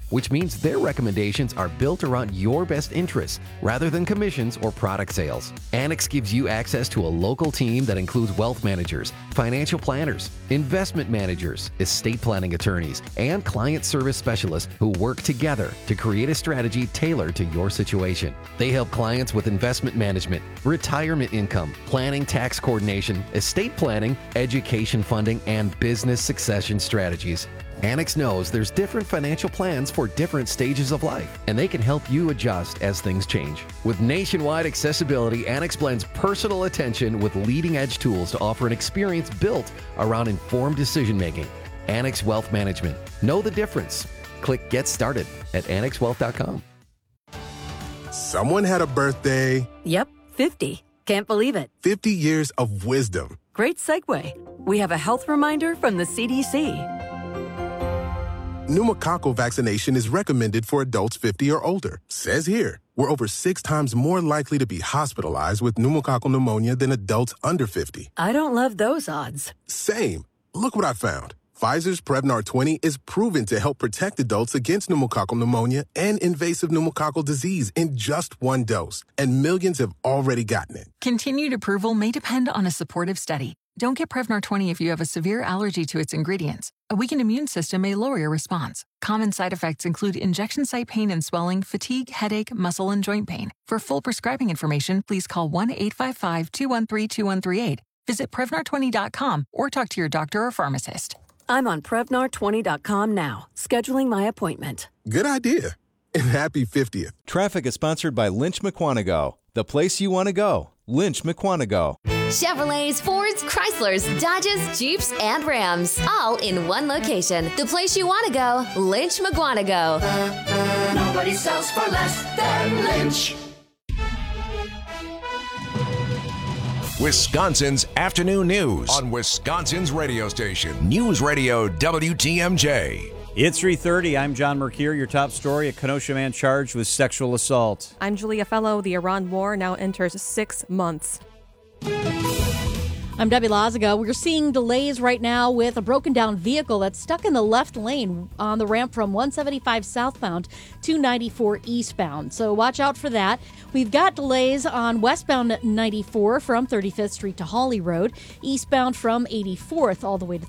which means their recommendations are built around your best interests rather than commissions or product sales. Annex gives you access to a local team that includes wealth managers, financial planners, investment managers, estate planning attorneys, and client service specialists who work together to create a strategy tailored to your situation. They help clients with investment management, retirement income, planning, tax coordination, estate planning, education funding, and business succession strategies. Annex knows there's different financial plans for different stages of life, and they can help you adjust as things change. With nationwide accessibility, Annex blends personal attention with leading-edge tools to offer an experience built around informed decision-making. Annex Wealth Management. Know the difference. Click Get Started at annexwealth.com. Someone had a birthday. Yep, 50. Can't believe it. 50 years of wisdom. Great segue. We have a health reminder from the CDC. Pneumococcal vaccination is recommended for adults 50 or older. Says here, we're over 6 times more likely to be hospitalized with pneumococcal pneumonia than adults under 50. I don't love those odds. Same. Look what I found. Pfizer's Prevnar 20 is proven to help protect adults against pneumococcal pneumonia and invasive pneumococcal disease in just 1 dose, and millions have already gotten it. Continued approval may depend on a supportive study. Don't get Prevnar 20 if you have a severe allergy to its ingredients. A weakened immune system may lower your response. Common side effects include injection site pain and swelling, fatigue, headache, muscle, and joint pain. For full prescribing information, please call 1-855-213-2138. Visit Prevnar20.com or talk to your doctor or pharmacist. I'm on Prevnar20.com now, scheduling my appointment. Good idea. And happy 50th. Traffic is sponsored by Lynch McQuanago. The place you want to go. Lynch McQuanago. Chevrolets, Fords, Chryslers, Dodges, Jeeps, and Rams. All in one location. The place you want to go. Lynch McQuanago. Nobody sells for less than Lynch. Wisconsin's afternoon news on Wisconsin's radio station. News Radio WTMJ. It's 3:30. I'm John Mercure. Your top story: a Kenosha man charged with sexual assault. I'm Julia Fellow. The Iran war now enters 6 months. I'm Debbie Lazaga. We're seeing delays right now with a broken down vehicle that's stuck in the left lane on the ramp from 175 southbound to 94 eastbound. So watch out for that. We've got delays on westbound 94 from 35th Street to Hawley Road, eastbound from 84th all the way to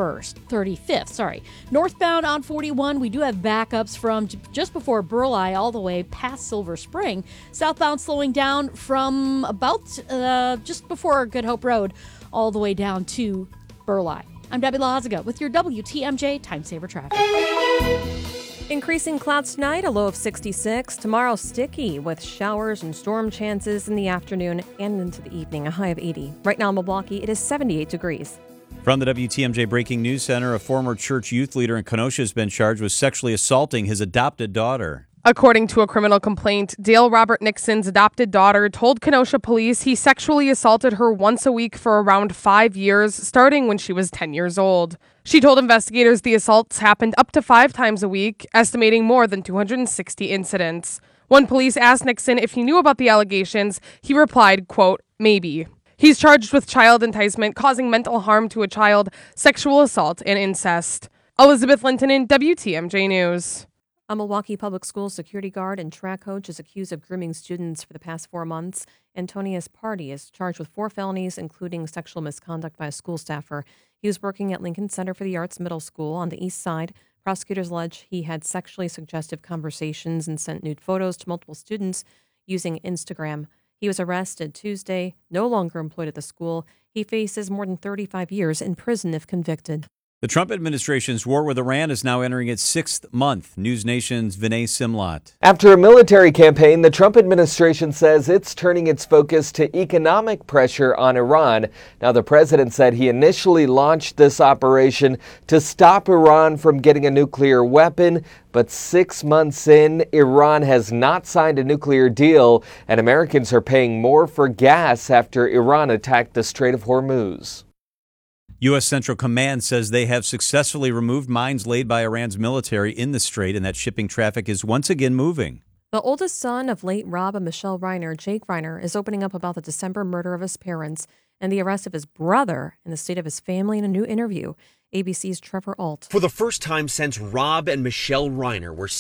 35th. Northbound on 41, we do have backups from just before Burleigh all the way past Silver Spring. Southbound slowing down from about just before Good Hope Road all the way down to Burleigh. I'm Debbie Lazaga with your WTMJ Time Saver Traffic. Increasing clouds tonight, a low of 66. Tomorrow, sticky with showers and storm chances in the afternoon and into the evening, a high of 80. Right now in Milwaukee, it is 78 degrees. From the WTMJ Breaking News Center, a former church youth leader in Kenosha has been charged with sexually assaulting his adopted daughter. According to a criminal complaint, Dale Robert Nixon's adopted daughter told Kenosha police he sexually assaulted her once a week for around 5 years, starting when she was 10 years old. She told investigators the assaults happened up to 5 times a week, estimating more than 260 incidents. When police asked Nixon if he knew about the allegations, he replied, quote, maybe. He's charged with child enticement, causing mental harm to a child, sexual assault, and incest. Elizabeth Lintonen, WTMJ News. A Milwaukee Public Schools security guard and track coach is accused of grooming students for the past 4 months. Antonius Party is charged with 4 felonies, including sexual misconduct by a school staffer. He was working at Lincoln Center for the Arts Middle School on the east side. Prosecutors allege he had sexually suggestive conversations and sent nude photos to multiple students using Instagram. He was arrested Tuesday, no longer employed at the school. He faces more than 35 years in prison if convicted. The Trump administration's war with Iran is now entering its 6th month. News Nation's Vinay Simlat. After a military campaign, the Trump administration says it's turning its focus to economic pressure on Iran. Now, the president said he initially launched this operation to stop Iran from getting a nuclear weapon. But 6 months in, Iran has not signed a nuclear deal, and Americans are paying more for gas after Iran attacked the Strait of Hormuz. U.S. Central Command says they have successfully removed mines laid by Iran's military in the strait and that shipping traffic is once again moving. The oldest son of late Rob and Michelle Reiner, Jake Reiner, is opening up about the December murder of his parents and the arrest of his brother and the state of his family in a new interview. ABC's Trevor Alt. For the first time since Rob and Michelle Reiner were